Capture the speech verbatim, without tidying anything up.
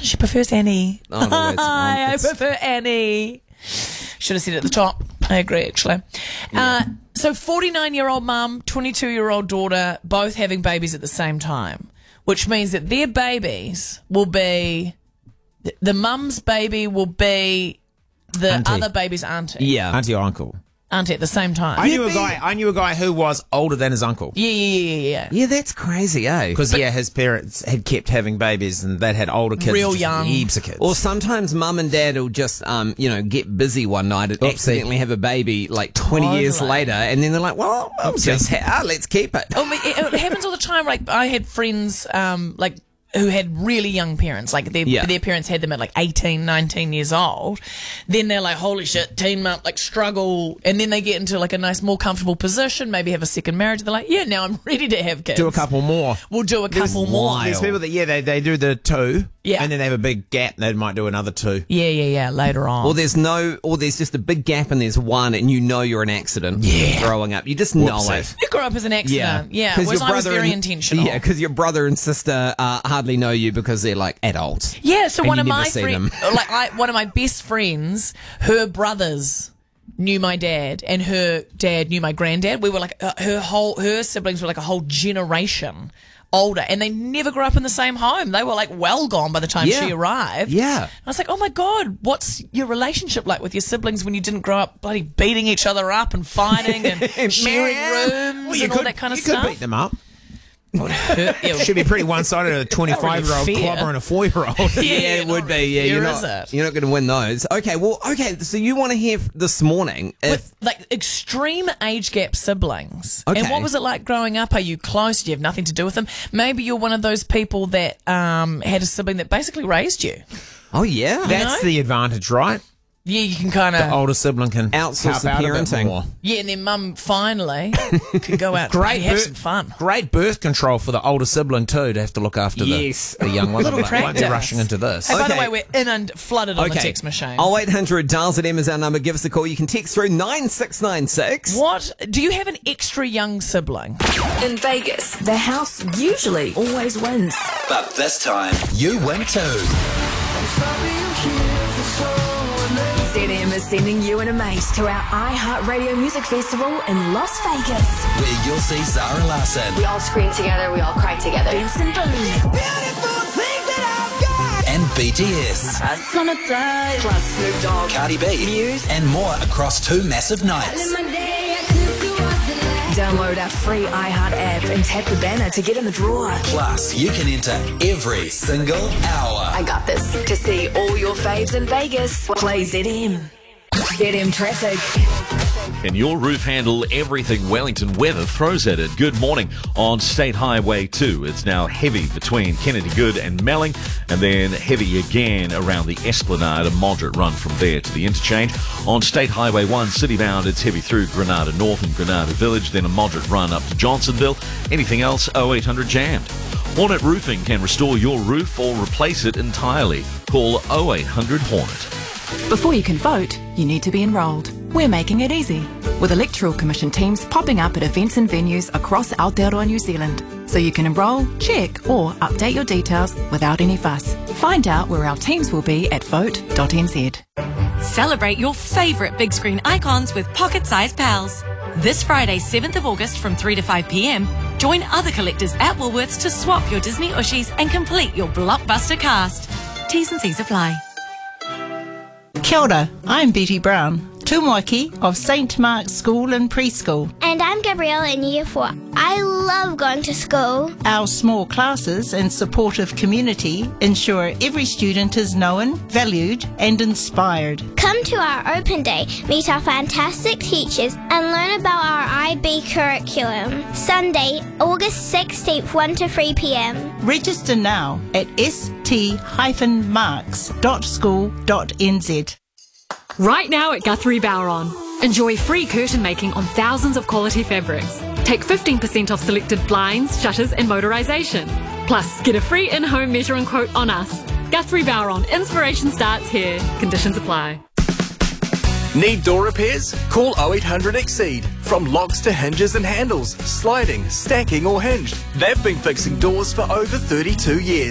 She prefers Annie. Oh, no, it's, um, I it's, prefer Annie. Should have said it at the top. I agree, actually. Uh, so forty-nine-year-old mum, twenty-two-year-old daughter, both having babies at the same time, which means that their babies will be... The mum's baby will be the Auntie. other baby's auntie. yeah. Auntie or uncle. Auntie at the same time. I knew a guy. I knew a guy who was older than his uncle. Yeah, yeah, yeah, yeah, yeah. Yeah, that's crazy, eh? Because yeah, his parents had kept having babies, and they'd had older kids, Real just young. heaps of kids. Or sometimes mum and dad will just, um, you know, get busy one night and Oopsie. accidentally have a baby like twenty Totally. years later, and then they're like, well, I'll just ha- ah, let's keep it. Oh, it, it happens all the time. Like I had friends, um, like who had really young parents. Like their Yeah. their parents had them at like eighteen, nineteen years old. Then they're like, holy shit, teen mum, like struggle, and then they get into like a nice, more comfortable position. Maybe have a second marriage. They're like, yeah, now I'm ready to have kids. do a couple more. We'll do a couple more. wild. There's people that yeah, they they do the two, Yeah. and then they have a big gap. And they might do another two. Yeah, yeah, yeah. Later on. Or there's no, or there's just a big gap and there's one, and you know you're an accident. Yeah. Growing up, you just know Whoopsie. it. you grew up as an accident. Yeah, 'Cause whereas your I was brother very and- intentional. Yeah, because your brother and sister uh, hardly know you because they're like adults. Yeah, so And one you of never my see friends, them. like I, one of my best friends, her brothers knew my dad, and her dad knew my granddad. We were like uh, her whole, her siblings were like a whole generation older, and they never grew up in the same home. They were like well gone by the time Yeah. she arrived. Yeah. I was like, oh my god, what's your relationship like with your siblings when you didn't grow up bloody beating each other up and fighting and sharing rooms Well, you and could, all that kind of you stuff? could beat them up. Her- yeah, Should be pretty one-sided. A twenty-five-year-old fair. clobber and a four-year-old. Yeah, it not would be. really Yeah, you're fair, not, is it? you're not going to win those. Okay, well, okay, so you want to hear this morning if with like extreme age gap siblings. Okay. And what was it like growing up? Are you close? Do you have nothing to do with them? Maybe you're one of those people that um, had a sibling that basically raised you. Oh, yeah. That's know? the advantage, right? Yeah, you can kind The of older sibling can Outsource help the out a bit parenting. more. yeah, and then mum finally could go out Great and have birth- some fun. Great birth control for the older sibling too, to have to look after Yes. the, the young one. Little Like, won't be practice. rushing into this. Hey, by the Okay. way, we're in and flooded on the text machine. oh eight hundred Dials at M is our number. Give us a call. You can text through nine six nine six. What do you have an extra young sibling? In Vegas, the house usually always wins. But this time, you win too. Z M is sending you and a mate to our iHeartRadio Music Festival in Las Vegas. Where you'll see Zara Larsson We all scream together, we all cry together. Benson Boone, and B T S, plus Snoop Dogg, Cardi B, Muse. and more across two massive nights. Download our free iHeart app and tap the banner to get in the draw. Plus, you can enter every single hour. I got this. To see all your faves in Vegas, play Z M. Z M Traffic. And your roof handle everything Wellington weather throws at it. Good morning on State Highway two. It's now heavy between Kennedy Good and Melling, and then heavy again around the Esplanade, a moderate run from there to the interchange. On State Highway one, citybound, it's heavy through Granada North and Granada Village, then a moderate run up to Johnsonville. Anything else, oh eight hundred jammed. Hornet Roofing can restore your roof or replace it entirely. Call oh eight hundred Hornet. Before you can vote, you need to be enrolled. We're making it easy, with Electoral Commission teams popping up at events and venues across Aotearoa, New Zealand, so you can enrol, check or update your details without any fuss. Find out where our teams will be at vote dot n z. Celebrate your favourite big screen icons with pocket-sized pals. This Friday, seventh of August from three to five p.m, join other collectors at Woolworths to swap your Disney Ushies and complete your blockbuster cast. T's and C's apply. Kia ora, I'm Betty Brown, tūmoaki of Saint Mark's School and Preschool. And I'm Gabrielle in Year four. I love going to school. Our small classes and supportive community ensure every student is known, valued and inspired. Come to our open day, meet our fantastic teachers and learn about our I B curriculum. Sunday, August sixteenth, one to three p.m. Register now at s t dash marks dot school dot n z. Right now at Guthrie Bowron. Enjoy free curtain making on thousands of quality fabrics. Take fifteen percent off selected blinds, shutters and motorisation. Plus, get a free in-home measuring quote on us. Guthrie Bowron. Inspiration starts here. Conditions apply. Need door repairs? Call oh eight hundred Exceed. From locks to hinges and handles, sliding, stacking or hinged. They've been fixing doors for over thirty-two years.